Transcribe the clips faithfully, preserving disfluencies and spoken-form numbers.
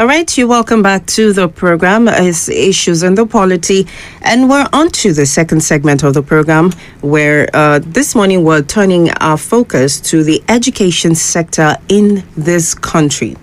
All right, you're welcome back to the program. It's Issues in the Polity. And we're on to the second segment of the program, where uh, this morning we're turning our focus to the education sector in this country.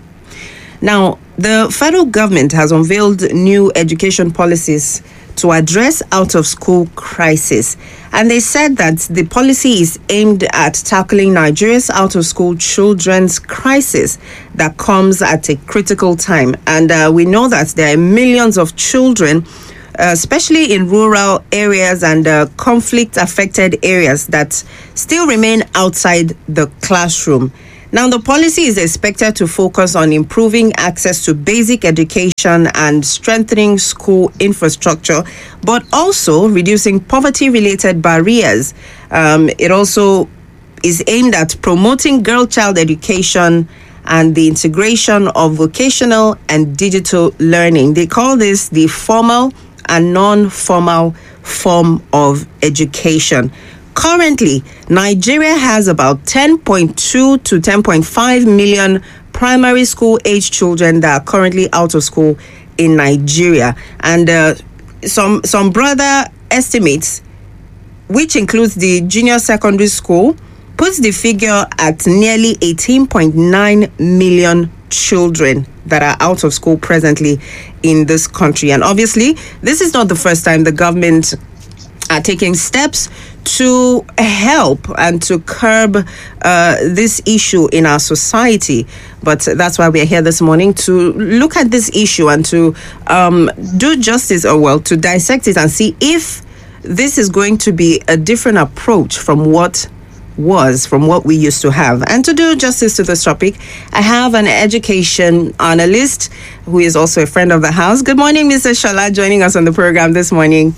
Now, the federal government has unveiled new education policies to address out-of-school crisis. And they said that the policy is aimed at tackling Nigeria's out-of-school children's crisis that comes at a critical time. And uh, we know that there are millions of children, uh, especially in rural areas and uh, conflict-affected areas, that still remain outside the classroom. Now, the policy is expected to focus on improving access to basic education and strengthening school infrastructure, but also reducing poverty-related barriers. Um, it also is aimed at promoting girl-child education and the integration of vocational and digital learning. They call this the formal and non-formal form of education. Currently, Nigeria has about ten point two to ten point five million primary school age children that are currently out of school in Nigeria. And uh, some some brother estimates, which includes the junior secondary school, puts the figure at nearly eighteen point nine million children that are out of school presently in this country. And obviously, this is not the first time the government are taking steps to help and to curb uh, this issue in our society. But that's why we are here this morning, to look at this issue and to um, do justice, or well, to dissect it and see if this is going to be a different approach from what was, from what we used to have. And to do justice to this topic, I have an education analyst who is also a friend of the house. Good morning, Mister Shola, joining us on the program this morning.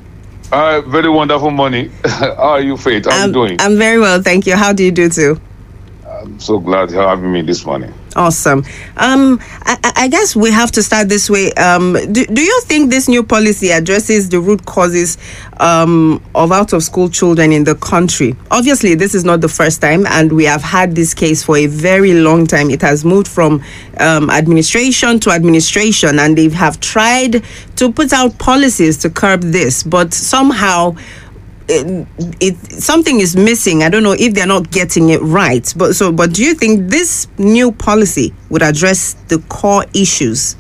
Uh, very wonderful morning. How are you, Faith? How are you doing? I'm very well, thank you. How do you do too? I'm so glad you're having me this morning. Awesome. Um, I, I guess we have to start this way. Um, do, do you think this new policy addresses the root causes um, of out-of-school children in the country? Obviously, this is not the first time, and we have had this case for a very long time. It has moved from um, administration to administration, and they have tried to put out policies to curb this, but somehow It, it something is missing. I don't know if they're not getting it right. But so, but do you think this new policy would address the core issues?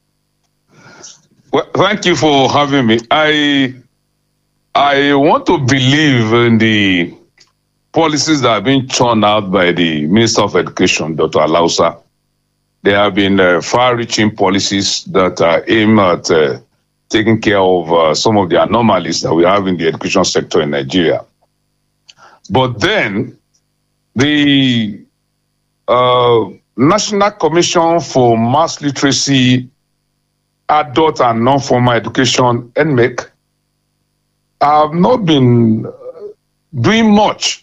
Well, thank you for having me. I I want to believe in the policies that have been churned out by the Minister of Education, Doctor Alausa. There have been uh, far-reaching policies that are aimed at uh, taking care of uh, some of the anomalies that we have in the education sector in Nigeria. But then the uh, National Commission for Mass Literacy, Adult and Non-Formal Education, N M E C, have not been doing much.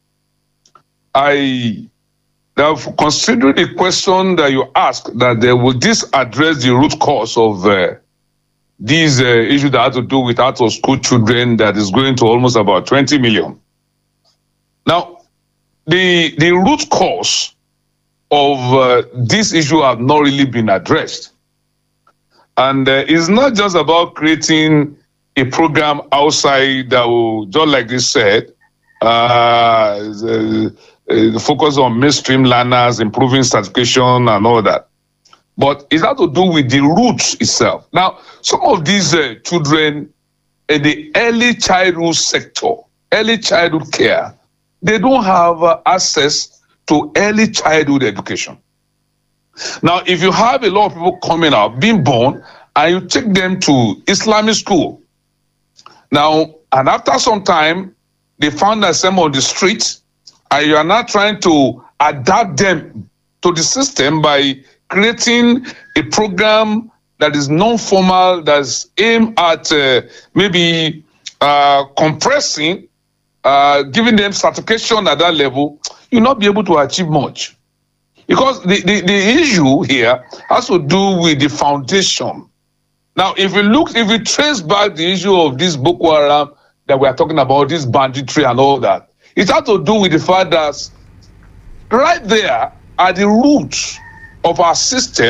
I have considered the question that you asked, that uh, will this address the root cause of uh, these uh, issues that have to do with out-of-school children that is going to almost about twenty million. Now, the, the root cause of uh, this issue have not really been addressed. And uh, it's not just about creating a program outside that will, just like this said, uh, the, uh, focus on mainstream learners, improving certification and all that. But it has to do with the roots itself. Now, some of these uh, children in the early childhood sector, early childhood care, they don't have uh, access to early childhood education. Now, if you have a lot of people coming out, being born, and you take them to Islamic school, now, and after some time, they found themselves on the streets, and you are now trying to adapt them to the system by creating a program that is non-formal, that's aimed at uh, maybe uh, compressing, uh, giving them certification at that level, you'll not be able to achieve much. Because the, the, the issue here has to do with the foundation. Now, if you look, if you trace back the issue of this Boko Haram that we are talking about, this banditry and all that, it has to do with the fact that right there at the roots of our system,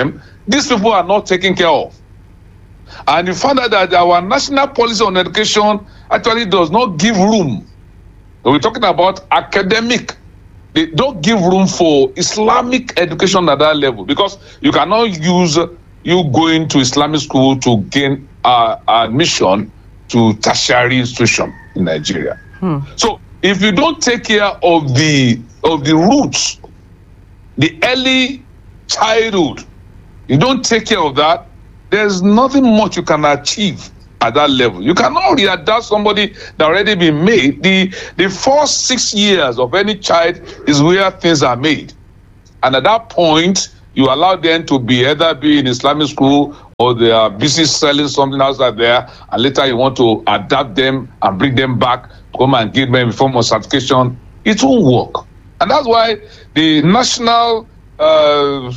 these people are not taken care of. And you find out that our national policy on education actually does not give room. We're talking about academic. They don't give room for Islamic education at that level, because you cannot use you going to Islamic school to gain uh, admission to tertiary institution in Nigeria. Hmm. So if you don't take care of the of the roots, the early childhood, you don't take care of that, there's nothing much you can achieve at that level. You cannot readapt somebody that already been made. The the first six years of any child is where things are made. And at that point, you allow them to be either be in Islamic school or they are busy selling something outside there, and later you want to adapt them and bring them back, come and give them a form of certification. It won't work. And that's why the national uh,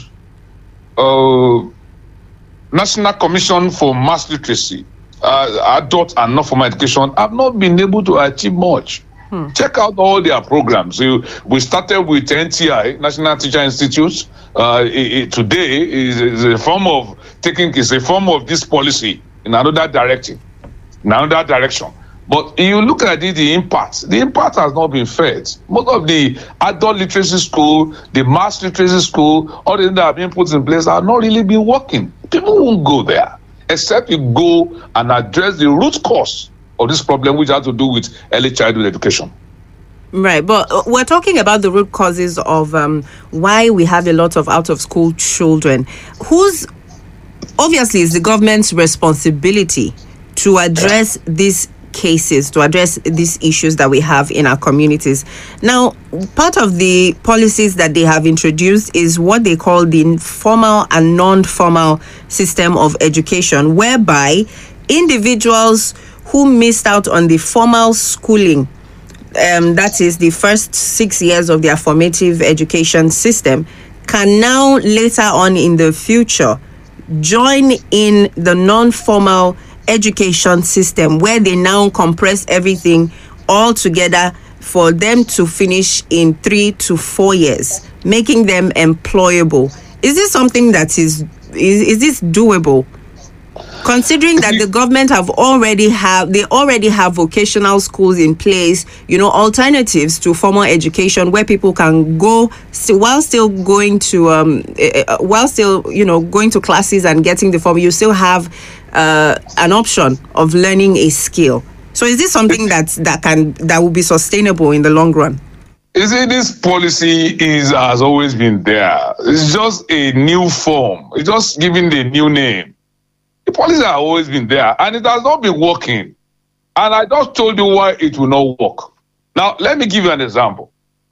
uh, National Commission for Mass Literacy, uh, adult and non-formal education, have not been able to achieve much. Hmm. Check out all their programs. So we started with N T I, National Teacher Institute. Uh, it, it, today is, is a form of taking, is a form of this policy in another direction, in another direction. But if you look at it, the impact, the impact has not been felt. Most of the adult literacy school, the mass literacy school, all the things that have been put in place have not really been working. People won't go there, except you go and address the root cause of this problem, which has to do with early childhood education. Right, but we're talking about the root causes of um, why we have a lot of out-of-school children. Whose, obviously, is the government's responsibility to address these cases, to address these issues that we have in our communities. Now, part of the policies that they have introduced is what they call the formal and non-formal system of education, whereby individuals who missed out on the formal schooling, um, that is the first six years of their formative education system, can now later on in the future join in the non-formal education system, where they now compress everything all together for them to finish in three to four years, making them employable. Is this something that is is, is this doable? Considering that the government have already have they already have vocational schools in place, you know, alternatives to formal education where people can go st- while still going to um uh, while still you know going to classes and getting the form, you still have uh, an option of learning a skill. So is this something that that can that will be sustainable in the long run? You see, this policy is has always been there. It's just a new form. It's just giving the new name. The policies have always been there, and it has not been working. And I just told you why it will not work. Now, let me give you an example.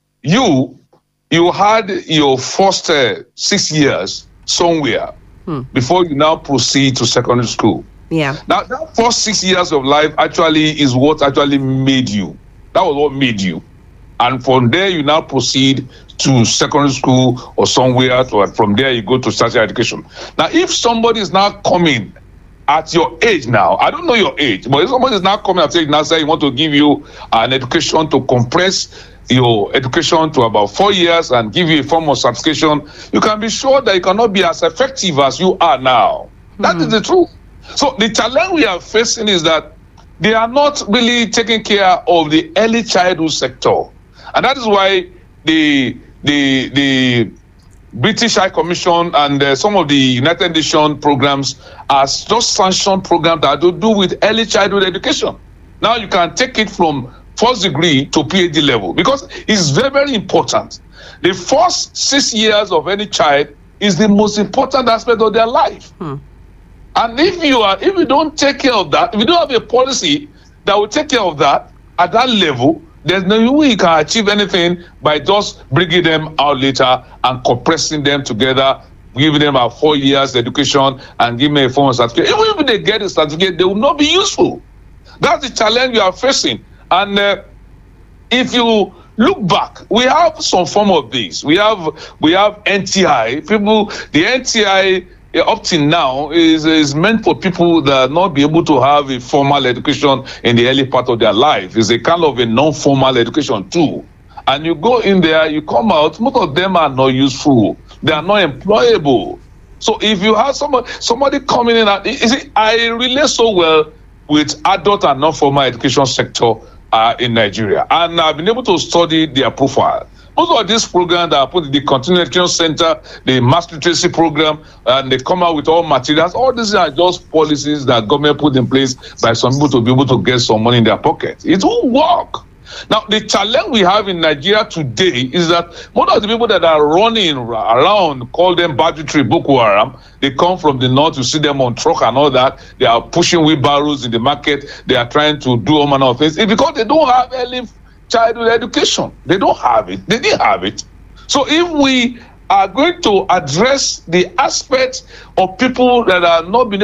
You, you had your first uh, six years somewhere hmm. before you now proceed to secondary school. Yeah. Now, that first six years of life actually is what actually made you. That was what made you. And from there, you now proceed to secondary school or somewhere, to, and from there you go to tertiary education. Now, if somebody is now coming at your age now, I don't know your age, but if somebody is now coming at your age now saying, want to give you an education to compress your education to about four years and give you a form of certification, you can be sure that you cannot be as effective as you are now. Mm-hmm. That is the truth. So the challenge we are facing is that they are not really taking care of the early childhood sector. And that is why the the the British High Commission and uh, some of the United Nations programs are just sanctioned programs that have to do with early childhood education. Now you can take it from first degree to PhD level, because it's very, very important. The first six years of any child is the most important aspect of their life. Hmm. And if you are, if you don't take care of that, if you don't have a policy that will take care of that at that level, there's no way you can achieve anything by just bringing them out later and compressing them together, giving them a four years education and giving them a form of certificate. Even if they get a certificate, they will not be useful. That's the challenge you are facing. And uh, if you look back, we have some form of this. We have we have N T I. People, the N T I up till now is, is meant for people that not be able to have a formal education in the early part of their life. It's a kind of a non-formal education too. And you go in there, you come out, most of them are not useful. They are not employable. So if you have somebody, somebody coming in, and, you see, I relate so well with adult and non-formal education sector uh, in Nigeria. And I've been able to study their profile. Most of these programs that are put in the Continuing Education Center, the Mass Literacy Program, and they come out with all materials, all these are just policies that government put in place by some people to be able to get some money in their pocket. It won't work. Now, the challenge we have in Nigeria today is that most of the people that are running around, call them banditry, Boko Haram, they come from the north, you see them on truck and all that. They are pushing wheelbarrows in the market. They are trying to do all manner of things. It's because they don't have early childhood education. They don't have it. They didn't have it. So if we are going to address the aspects of people that are not being